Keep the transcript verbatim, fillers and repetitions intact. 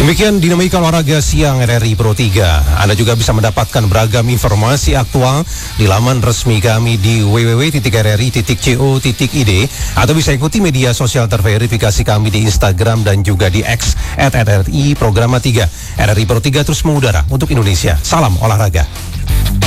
Demikian dinamika olahraga siang R R I Pro tiga. Anda juga bisa mendapatkan beragam informasi aktual di laman resmi kami di w w w titik r r i titik co titik i d atau bisa ikuti media sosial terverifikasi kami di Instagram dan juga di X at R R I Programa tiga. R R I Pro tiga terus mengudara untuk Indonesia. Salam olahraga.